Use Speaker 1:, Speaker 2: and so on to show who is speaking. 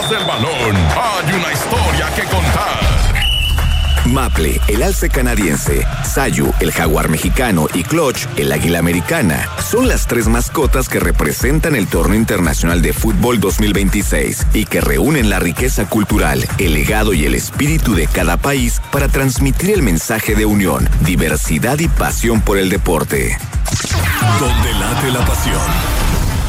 Speaker 1: detrás del balón hay una historia que contar.
Speaker 2: Maple, el alce canadiense, Sayu, el jaguar mexicano y Clutch, el águila americana, son las 3 mascotas que representan el Torneo Internacional de Fútbol 2026 y que reúnen la riqueza cultural, el legado y el espíritu de cada país para transmitir el mensaje de unión, diversidad y pasión por el deporte.
Speaker 3: Donde late la pasión.